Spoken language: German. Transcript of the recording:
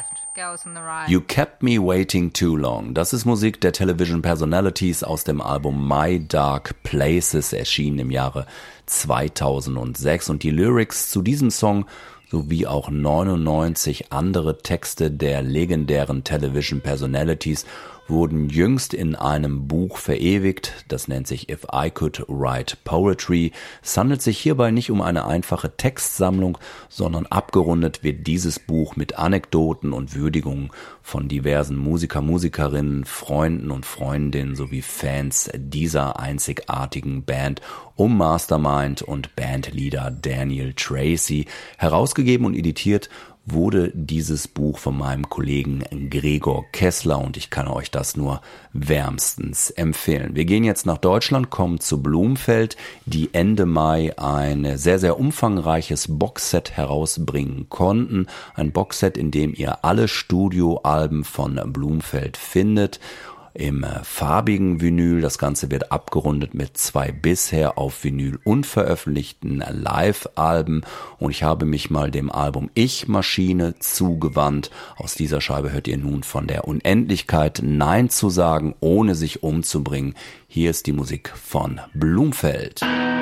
You Kept Me Waiting Too Long. Das ist Musik der Television Personalities aus dem Album My Dark Places, erschienen im Jahre 2006. Und die Lyrics zu diesem Song sowie auch 99 andere Texte der legendären Television Personalities wurden jüngst in einem Buch verewigt. Das nennt sich If I Could Write Poetry. Es handelt sich hierbei nicht um eine einfache Textsammlung, sondern abgerundet wird dieses Buch mit Anekdoten und Würdigungen von diversen Musikerinnen, Freunden und Freundinnen sowie Fans dieser einzigartigen Band um Mastermind und Bandleader Daniel Tracy. Herausgegeben und editiert wurde dieses Buch von meinem Kollegen Gregor Kessler und ich kann euch das nur wärmstens empfehlen. Wir gehen jetzt nach Deutschland, kommen zu Blumfeld, die Ende Mai ein sehr, sehr umfangreiches Boxset herausbringen konnten. Ein Boxset, in dem ihr alle Studioalben von Blumfeld findet. Im farbigen Vinyl. Das Ganze wird abgerundet mit 2 bisher auf Vinyl unveröffentlichten Live-Alben und ich habe mich mal dem Album Ich-Maschine zugewandt. Aus dieser Scheibe hört ihr nun von der Unendlichkeit Nein zu sagen, ohne sich umzubringen. Hier ist die Musik von Blumfeld.